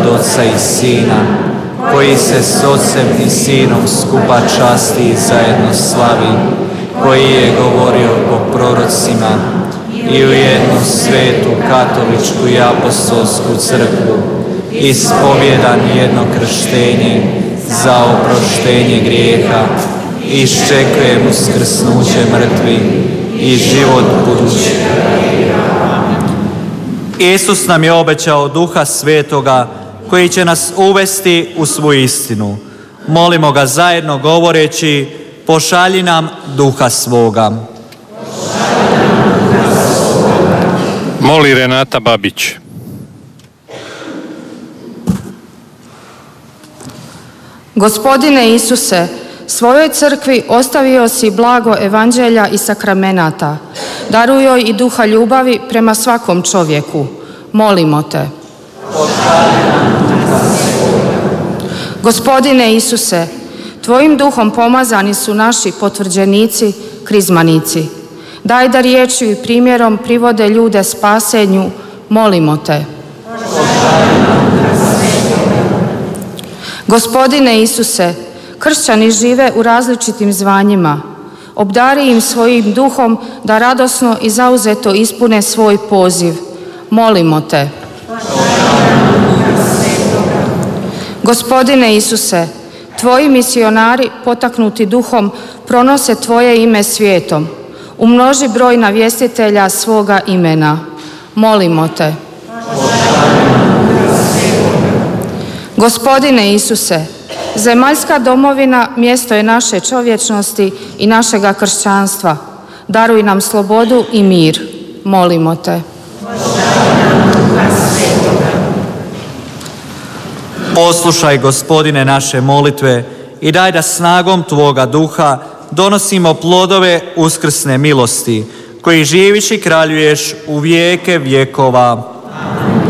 od Oca i Sina, koji se s Ocem i Sinom skupa časti i zajedno slavi, koji je govorio po prorocima, i u jednu svetu katoličku i apostolsku crkvu, ispovjedam jedno krštenje za oproštenje grijeha, i iščekujem uskrsnuće mrtvih i život budući. Isus nam je obećao Duha Svetoga koji će nas uvesti u svu istinu. Molimo ga zajedno govoreći: pošalji nam Duha svoga. Moli Renata Babić. Gospodine Isuse, svojoj crkvi ostavio si blago evanđelja i sakramenata. Daruj joj i duha ljubavi prema svakom čovjeku. Molimo te. Gospodine Isuse, tvojim duhom pomazani su naši potvrđenici, krizmanici. Daj da riječju i primjerom privode ljude spasenju. Molimo te. Gospodine Isuse, kršćani žive u različitim zvanjima. Obdari im svojim duhom da radosno i zauzeto ispune svoj poziv. Molimo te. Gospodine Isuse, tvoji misionari potaknuti duhom pronose tvoje ime svijetom. Umnoži broj navjestitelja svoga imena. Molimo te. Gospodine Isuse, zemaljska domovina mjesto je naše čovječnosti i našega kršćanstva. Daruj nam slobodu i mir. Molimo te. Poslušaj, Gospodine, naše molitve i daj da snagom Tvoga duha donosimo plodove uskrsne milosti, koji živiš i kraljuješ u vijeke vjekova.